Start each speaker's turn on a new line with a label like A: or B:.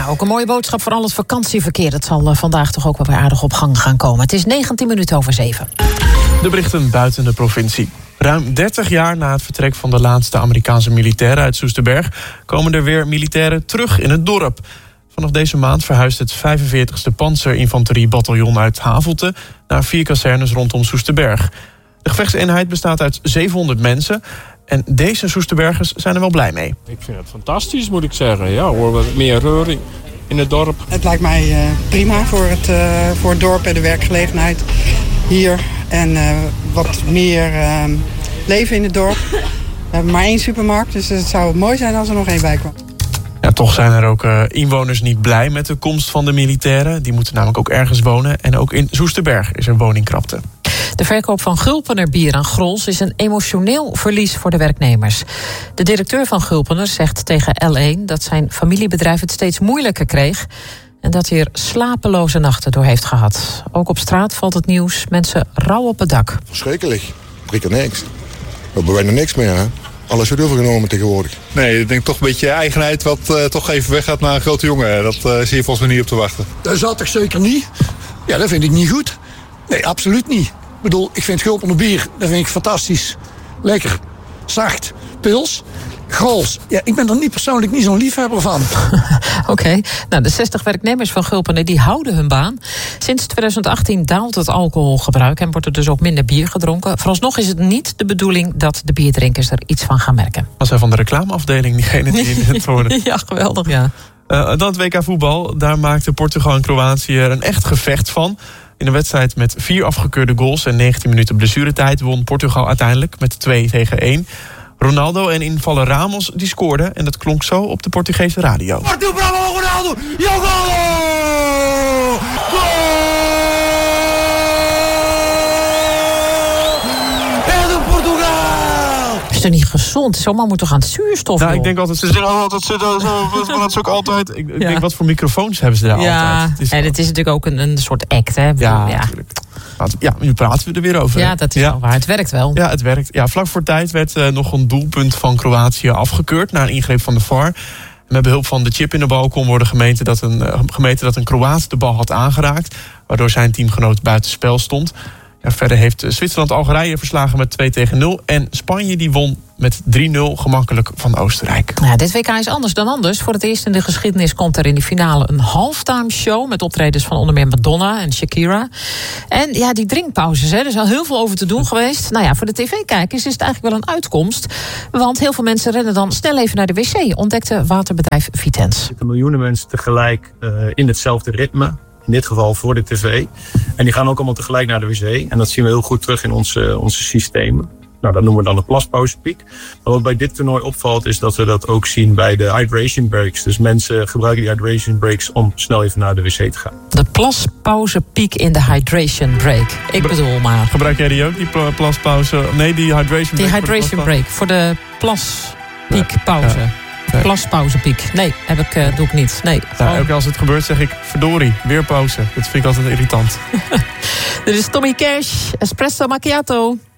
A: ook een mooie boodschap voor al het vakantieverkeer. Het zal vandaag toch ook wel weer aardig op gang gaan komen. Het is 19 minuten over 7.
B: De berichten buiten de provincie. Ruim 30 jaar na het vertrek van de laatste Amerikaanse militairen uit Soesterberg komen er weer militairen terug in het dorp. Vanaf deze maand verhuist het 45e Panzerinfanteriebataljon uit Havelte naar 4 kazernes rondom Soesterberg. De gevechtseenheid bestaat uit 700 mensen en deze Soesterbergers zijn er wel blij mee.
C: Ik vind het fantastisch, moet ik zeggen. Ja hoor, wat meer reuring in het dorp.
D: Het lijkt mij prima voor het dorp en de werkgelegenheid hier. En wat meer leven in het dorp. We hebben maar 1 supermarkt, dus het zou mooi zijn als er nog 1 bij kwam.
B: Ja, toch zijn er ook inwoners niet blij met de komst van de militairen. Die moeten namelijk ook ergens wonen. En ook in Soesterberg is er woningkrapte.
A: De verkoop van Gulpener bier aan Grols is een emotioneel verlies voor de werknemers. De directeur van Gulpener zegt tegen L1 dat zijn familiebedrijf het steeds moeilijker kreeg en dat hij er slapeloze nachten door heeft gehad. Ook op straat valt het nieuws. Mensen rouw op het dak.
E: Verschrikkelijk. Prikken niks. We hebben bijna niks meer, hè? Alles wordt overgenomen tegenwoordig.
F: Nee, ik denk toch een beetje eigenheid wat toch even weggaat naar een grote jongen. Dat zie je volgens mij niet op te wachten.
G: Dat zal toch zeker niet? Ja, dat vind ik niet goed. Nee, absoluut niet. Ik bedoel, ik vind Gulpener bier, dat vind ik fantastisch. Lekker, zacht, pils. Grols, ja, ik ben er persoonlijk niet zo'n liefhebber van.
A: Oké. Nou, de 60 werknemers van Gulpener die houden hun baan. Sinds 2018 daalt het alcoholgebruik en wordt er dus ook minder bier gedronken. Vooralsnog is het niet de bedoeling dat de bierdrinkers er iets van gaan merken.
B: Was hij van de reclameafdeling, diegene die in het wonen?
A: Ja, geweldig, ja.
B: Dan het WK voetbal. Daar maakten Portugal en Kroatië er een echt gevecht van. In een wedstrijd met 4 afgekeurde goals en 19 minuten blessuretijd won Portugal uiteindelijk met 2-1. Ronaldo en invaller Ramos die scoorden en dat klonk zo op de Portugese radio.
H: Ronaldo!
A: Is toch niet gezond? Zo'n man moet toch aan het zuurstof?
B: Nou, ik denk altijd, ze zeggen altijd, dat is ook altijd. Ik denk, wat voor microfoons hebben ze daar altijd?
A: En het is natuurlijk ook een soort act, hè?
B: Ja, natuurlijk. Ja, nu praten we er weer over.
A: Ja, dat is wel waar. Het werkt wel.
B: Ja, het werkt. Ja, vlak voor tijd werd nog een doelpunt van Kroatië afgekeurd na een ingreep van de VAR. Met behulp van de chip in de bal kon worden gemeten dat een Kroaat de bal had aangeraakt, waardoor zijn teamgenoot buitenspel stond. Ja, verder heeft Zwitserland Algerije verslagen met 2-0. En Spanje die won met 3-0 gemakkelijk van Oostenrijk.
A: Ja, dit WK is anders dan anders. Voor het eerst in de geschiedenis komt er in de finale een halftime show met optredens van onder meer Madonna en Shakira. En ja, die drinkpauzes, er is al heel veel over te doen geweest. Nou ja, voor de tv-kijkers is het eigenlijk wel een uitkomst. Want heel veel mensen rennen dan snel even naar de wc, ontdekte waterbedrijf Vitens.
I: Er zitten miljoenen mensen tegelijk in hetzelfde ritme. In dit geval voor de tv. En die gaan ook allemaal tegelijk naar de wc. En dat zien we heel goed terug in onze systemen. Nou, dat noemen we dan de plaspauzepiek. Maar wat bij dit toernooi opvalt is dat we dat ook zien bij de hydration breaks. Dus mensen gebruiken die hydration breaks om snel even naar de wc te gaan.
A: De plaspauzepiek in de hydration break. Ik bedoel maar.
B: Gebruik jij die ook, die plaspauze? Nee, die hydration break.
A: Die hydration break voor de plaspiekpauze.
B: Ja.
A: Nee. Plaspauzepiek. Nee, doe ik niet. Nee,
B: ja, ook als het gebeurt zeg ik, verdorie, weer pauze. Dat vind ik altijd irritant.
A: Dit is Tommy Cash, Espresso Macchiato.